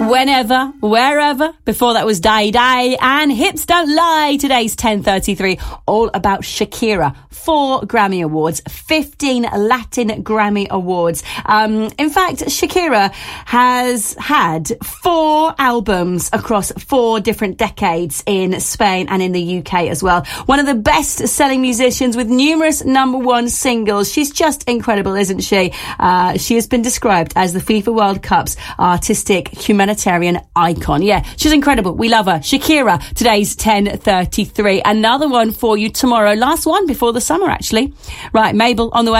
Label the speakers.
Speaker 1: Whenever, Wherever. Before that was Day Day and Hips Don't Lie. Today's 10:33, all about Shakira. 4 Grammy Awards, 15 Latin Grammy Awards. In fact, Shakira has had 4 albums across 4 different decades in Spain and in the UK as well. One of the best-selling musicians with numerous #1 singles. She's just incredible, isn't she? She has been described as the FIFA World Cup's artistic humanitarian icon. Yeah, she's incredible. We love her. Shakira, today's 10:33. Another one for you tomorrow. Last one before the summer, actually. Right, Mabel on the way.